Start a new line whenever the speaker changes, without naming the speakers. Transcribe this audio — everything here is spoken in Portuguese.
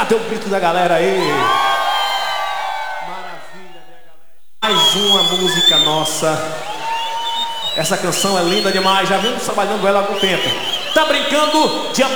Cadê o grito da galera aí? Maravilha, minha galera. Mais uma música nossa. Essa canção é linda demais. Já vimos trabalhando ela há algum tempo. Tá brincando de amar.